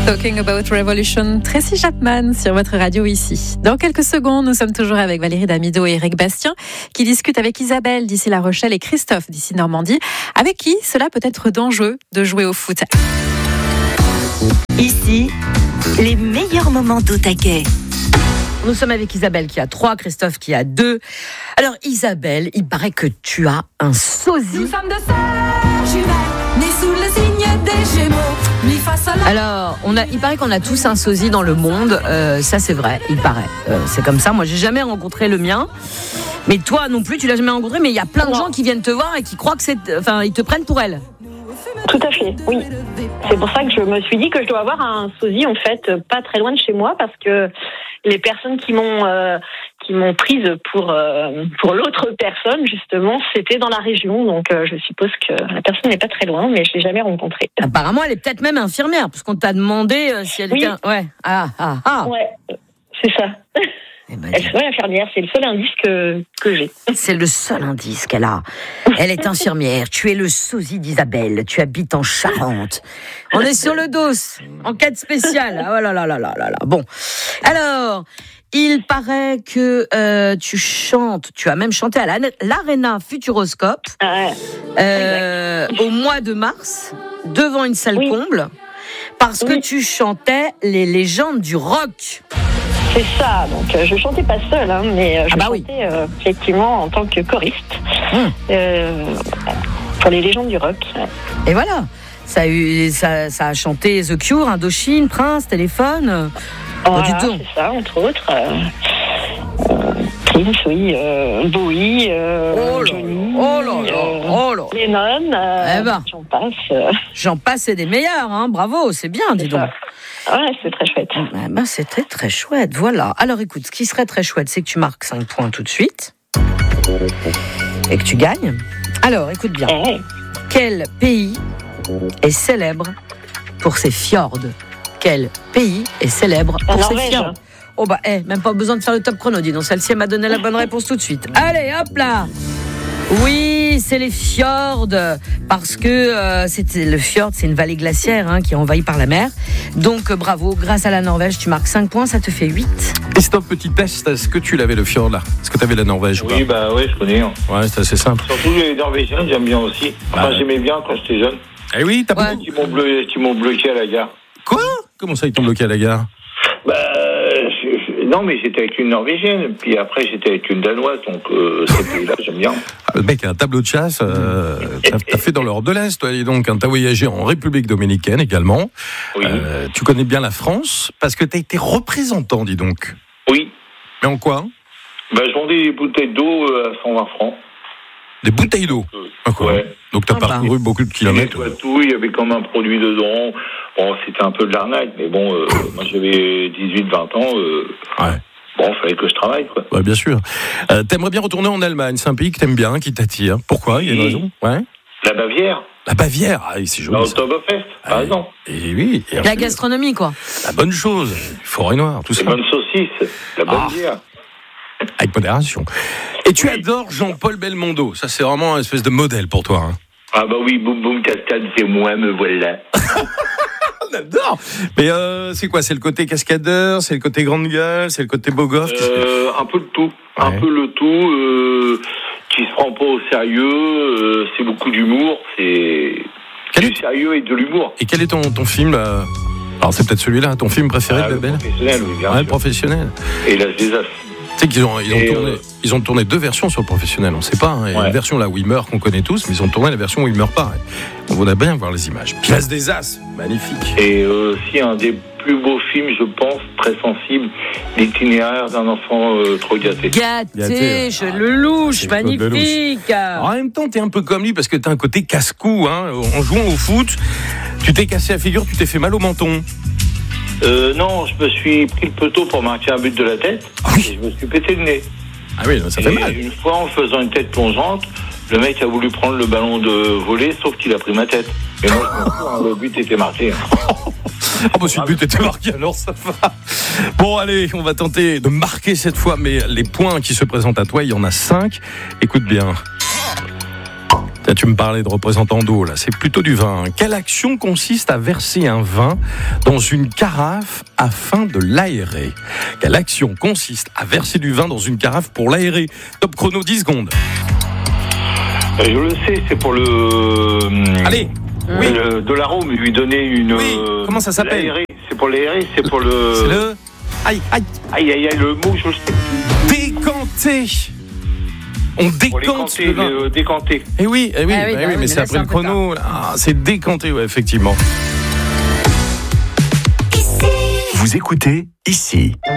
Talking About Revolution, Tracy Chapman sur votre radio ici. Dans quelques secondes, nous sommes toujours avec Valérie Damido et Eric Bastien qui discutent avec Isabelle d'ici La Rochelle et Christophe d'ici Normandie, avec qui cela peut être dangereux de jouer au foot. Ici, les meilleurs moments d'au taquet. Nous sommes avec Isabelle qui a 3, Christophe qui a 2. Alors Isabelle, il paraît que tu as un sosie. Nous sommes de sœurs jumelles, nées sous le signe des Gémeaux. Alors, il paraît qu'on a tous un sosie dans le monde, ça c'est vrai, il paraît. C'est comme ça, moi j'ai jamais rencontré le mien, mais toi non plus tu l'as jamais rencontré, mais il y a plein de gens qui viennent te voir et qui croient que ils te prennent pour elle. Tout à fait, oui. C'est pour ça que je me suis dit que je dois avoir un sosie en fait pas très loin de chez moi, parce que les personnes qui m'ont prise pour l'autre personne, justement, c'était dans la région. Donc, je suppose que la personne n'est pas très loin, mais je l'ai jamais rencontrée. Apparemment, elle est peut-être même infirmière, parce qu'on t'a demandé si elle était... Ouais. Ouais, c'est ça. Elle serait infirmière, c'est le seul indice que j'ai. C'est le seul indice qu'elle a. Elle est infirmière, tu es le sosie d'Isabelle, tu habites en Charente. On est sur le dos, enquête spéciale. Oh là là là là là là. Bon, alors, il paraît que tu chantes, tu as même chanté à l'Arena Futuroscope au mois de mars, devant une salle comble, parce que tu chantais les légendes du rock. C'est ça, donc je chantais pas seule, mais je chantais effectivement en tant que choriste pour les légendes du rock. Et voilà, ça a chanté The Cure, Indochine, Prince, Téléphone. Voilà, c'est ça, entre autres. Prince, oui, Bowie, Johnny, Lennon, j'en passe, et des meilleurs, bravo, c'est bien, dis donc. Ouais, c'est très chouette. C'était très chouette, voilà. Alors écoute, ce qui serait très chouette, c'est que tu marques 5 points tout de suite et que tu gagnes. Alors, écoute bien. Quel pays est célèbre pour ses fjords? Quel pays est célèbre pour ses fjords? Oh même pas besoin de faire le top chrono, dis donc. Celle-ci, elle m'a donné la bonne réponse tout de suite. Allez, hop là! Oui, c'est les fjords, parce que le fjord, c'est une vallée glaciaire qui est envahie par la mer. Donc bravo, grâce à la Norvège, tu marques 5 points, ça te fait 8. Et c'est un petit test, est-ce que tu l'avais le fjord là? Est-ce que tu avais la Norvège ou pas? Oui, je connais. Ouais, c'est assez simple. Surtout les Norvégiens, j'aime bien aussi. Enfin, j'aimais bien quand j'étais jeune. Eh oui, t'as pas... Qui m'ont bloqué à la gare. Quoi? Comment ça, ils t'ont bloqué à la gare? Non, mais j'étais avec une Norvégienne, puis après j'étais avec une Danoise, donc ces pays-là, j'aime bien. Le mec a un tableau de chasse, t'as fait dans l'Europe de l'Est, toi, et donc t'as voyagé en République dominicaine également. Oui. Tu connais bien la France, parce que t'as été représentant, dis donc. Oui. Mais en quoi? Je vendais des bouteilles d'eau à 120 francs. Des bouteilles d'eau? Ouais. Donc t'as parcouru beaucoup de kilomètres. Il y avait comme un produit dedans. Bon, c'était un peu de l'arnaque, mais bon, moi j'avais 18-20 ans. Bon, il fallait que je travaille, quoi. Ouais, bien sûr. T'aimerais bien retourner en Allemagne, c'est un pays que t'aimes bien, qui t'attire. Pourquoi? Il y a une raison? Ouais. La Bavière. La Bavière, c'est joli. L'Oktoberfest, par exemple. Et oui. Et la gastronomie, quoi. La bonne chose, forêt noire, tout ça. La bonne saucisse, la bonne bière. Avec modération. Et tu adores Jean-Paul Belmondo. Ça, c'est vraiment un espèce de modèle pour toi. Oui, boum boum cascade, c'est moi, me voilà. On adore. Mais c'est quoi? C'est le côté cascadeur? C'est le côté grande gueule? C'est le côté beau gosse? Un peu de tout. Un peu le tout. Qui se prend pas au sérieux. C'est beaucoup d'humour. C'est du sérieux et de l'humour. Et quel est ton film là? Alors c'est peut-être celui-là, ton film préféré de Babel? Professionnel, oui, bien sûr. Le professionnel. Et L'Âge des As. Tu sais qu'ils ont tourné 2 versions sur le professionnel, on ne sait pas. Il y a une version là où il meurt qu'on connaît tous, mais ils ont tourné la version où il meurt pas. On voudrait bien voir les images. Place des As, magnifique. Et aussi un des plus beaux films, je pense, très sensible, l'itinéraire d'un enfant trop gâté. Gâté, je le louche, magnifique. En même temps, t'es un peu comme lui parce que t'as un côté casse-cou. En jouant au foot, tu t'es cassé la figure, tu t'es fait mal au menton. Non, je me suis pris le poteau pour marquer un but de la tête et je me suis pété le nez. Ah oui, ça fait mal. Une fois, en faisant une tête plongeante, le mec a voulu prendre le ballon de volley, sauf qu'il a pris ma tête. Et moi, le but était marqué. Si le but était marqué, alors ça va. Bon, allez, on va tenter de marquer cette fois, mais les points qui se présentent à toi, il y en a 5. Écoute bien. Là, tu me parlais de représentant d'eau, là. C'est plutôt du vin. Quelle action consiste à verser un vin dans une carafe afin de l'aérer? Quelle action consiste à verser du vin dans une carafe pour l'aérer? Top chrono, 10 secondes. Je le sais, c'est pour Allez. Oui. De l'arôme, lui donner une... Oui, comment ça s'appelle? L'aérer. C'est pour l'aérer, c'est pour le... C'est le... Aïe, le mot, je le sais. Décanter. On décante le vin. Décanter. Eh oui, mais c'est après le chrono. C'est décanter, ouais, effectivement. Vous écoutez ici.